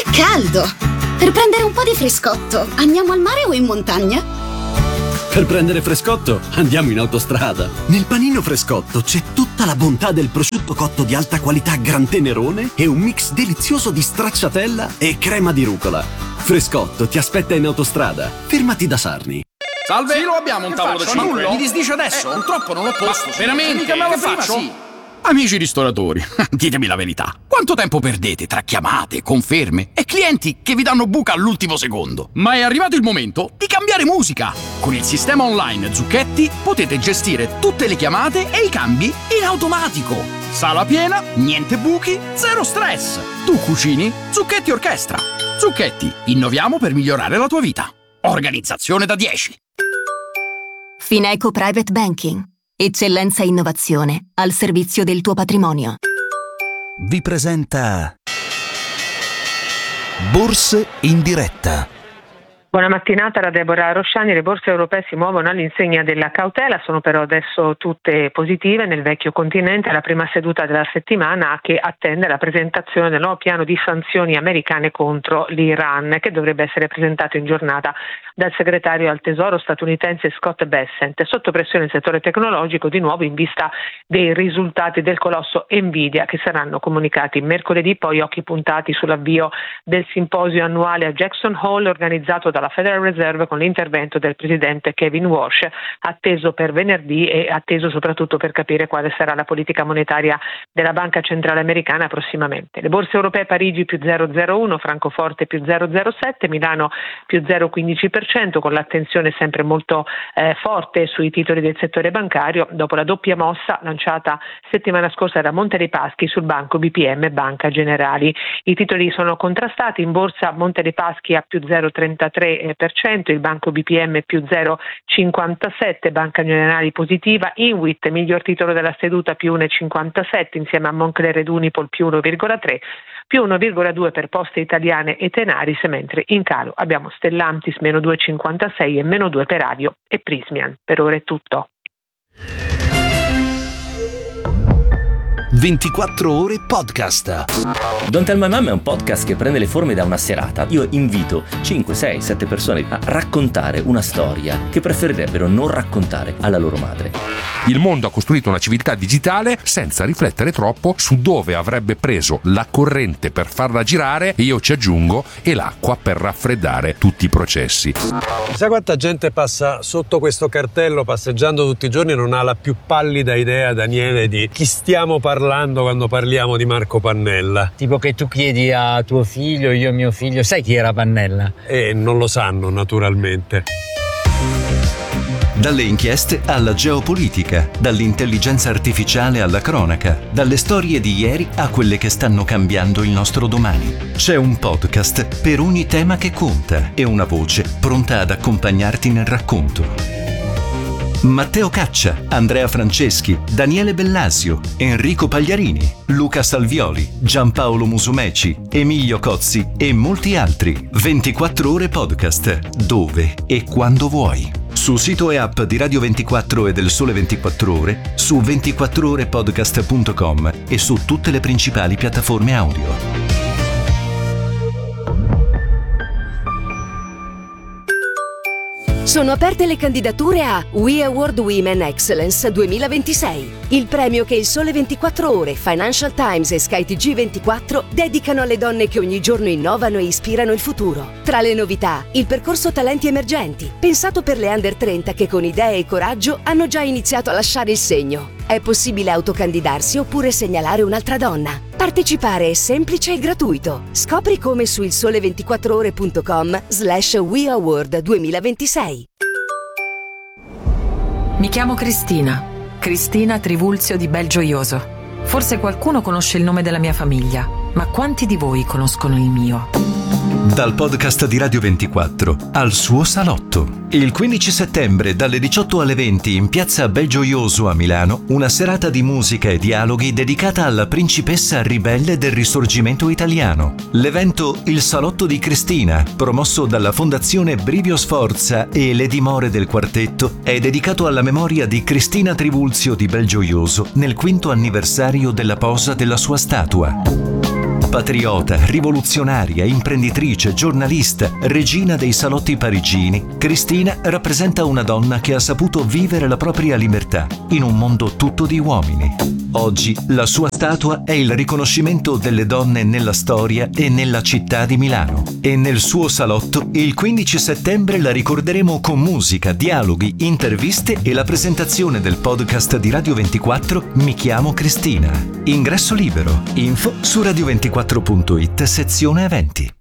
Caldo! Per prendere un po' di frescotto, andiamo al mare o in montagna? Per prendere frescotto, andiamo in autostrada. Nel panino frescotto c'è tutta la bontà del prosciutto cotto di alta qualità Gran Tenerone e un mix delizioso di stracciatella e crema di rucola. Frescotto ti aspetta in autostrada. Fermati da Sarni. Salve, sì, lo abbiamo un tavolo da 5. Mi disdice adesso? Purtroppo non l'ho posto. Ma veramente? Che faccio? Sì. Amici ristoratori, ditemi la verità. Quanto tempo perdete tra chiamate, conferme e clienti che vi danno buca all'ultimo secondo? Ma è arrivato il momento di cambiare musica. Con il sistema online Zucchetti potete gestire tutte le chiamate e i cambi in automatico. Sala piena, niente buchi, zero stress. Tu cucini, Zucchetti Orchestra. Zucchetti, innoviamo per migliorare la tua vita. Organizzazione da 10. Fineco Private Banking. Eccellenza e innovazione al servizio del tuo patrimonio. Vi presenta Borse in diretta. Buona mattinata da Deborah Rosciani. Le borse europee si muovono all'insegna della cautela, sono però adesso tutte positive nel vecchio continente. La prima seduta della settimana che attende la presentazione del nuovo piano di sanzioni americane contro l'Iran, che dovrebbe essere presentato in giornata dal segretario al Tesoro statunitense Scott Bessent, sotto pressione il settore tecnologico, di nuovo in vista dei risultati del colosso Nvidia che saranno comunicati mercoledì. Poi occhi puntati sull'avvio del simposio annuale a Jackson Hole organizzato dalla Federal Reserve con l'intervento del presidente Kevin Walsh, atteso per venerdì e atteso soprattutto per capire quale sarà la politica monetaria della Banca Centrale Americana prossimamente. Le borse europee: Parigi più 0,01, Francoforte più 0,07, Milano più 0,15%, con l'attenzione sempre molto forte sui titoli del settore bancario dopo la doppia mossa lanciata settimana scorsa da Monte dei Paschi sul banco BPM e Banca Generali. I titoli sono contrastati. In borsa Monte dei Paschi a più 0,33%, il banco BPM più 0,57%, Banca Generali positiva, Inwit miglior titolo della seduta più 1,57 insieme a Moncler ed Unipol più 1,3%, più 1,2 per Poste Italiane e Tenaris, mentre in calo abbiamo Stellantis meno 2,56 e meno 2 per Avio e Prysmian. Per ora è tutto. 24 ore podcast. Don't Tell My Mom è un podcast che prende le forme da una serata. Io invito 5, 6, 7 persone a raccontare una storia che preferirebbero non raccontare alla loro madre. Il mondo ha costruito una civiltà digitale senza riflettere troppo su dove avrebbe preso la corrente per farla girare, e io ci aggiungo, e l'acqua per raffreddare tutti i processi. Sai quanta gente passa sotto questo cartello passeggiando tutti i giorni e non ha la più pallida idea, Daniele, di chi stiamo parlando quando parliamo di Marco Pannella? Tipo che tu chiedi a tuo figlio, io a mio figlio, sai chi era Pannella? Non lo sanno, naturalmente. Dalle inchieste alla geopolitica, dall'intelligenza artificiale alla cronaca, dalle storie di ieri a quelle che stanno cambiando il nostro domani. C'è un podcast per ogni tema che conta e una voce pronta ad accompagnarti nel racconto. Matteo Caccia, Andrea Franceschi, Daniele Bellasio, Enrico Pagliarini, Luca Salvioli, Giampaolo Musumeci, Emilio Cozzi e molti altri. 24 ore podcast, dove e quando vuoi. Sul sito e app di Radio 24 e del Sole 24 Ore, su 24orepodcast.com e su tutte le principali piattaforme audio. Sono aperte le candidature a We Award Women Excellence 2026, il premio che il Sole 24 Ore, Financial Times e SkyTG 24 dedicano alle donne che ogni giorno innovano e ispirano il futuro. Tra le novità, il percorso Talenti Emergenti, pensato per le under 30 che con idee e coraggio hanno già iniziato a lasciare il segno. È possibile autocandidarsi oppure segnalare un'altra donna. Partecipare è semplice e gratuito. Scopri come su ilsole24ore.com/We Award 2026. Mi chiamo Cristina Trivulzio di Belgioioso. Forse qualcuno conosce il nome della mia famiglia, ma quanti di voi conoscono il mio? Dal podcast di Radio 24 al suo salotto. Il 15 settembre dalle 18 alle 20 in piazza Belgioioso a Milano, una serata di musica e dialoghi dedicata alla principessa ribelle del risorgimento italiano. L'evento Il Salotto di Cristina, promosso dalla Fondazione Brivio Sforza e le dimore del quartetto, è dedicato alla memoria di Cristina Trivulzio di Belgioioso nel 5° anniversario della posa della sua statua. Patriota, rivoluzionaria, imprenditrice, giornalista, regina dei salotti parigini, Cristina rappresenta una donna che ha saputo vivere la propria libertà in un mondo tutto di uomini. Oggi la sua statua è il riconoscimento delle donne nella storia e nella città di Milano. E nel suo salotto il 15 settembre la ricorderemo con musica, dialoghi, interviste e la presentazione del podcast di Radio 24 Mi chiamo Cristina. Ingresso libero. Info su radio24.it sezione eventi.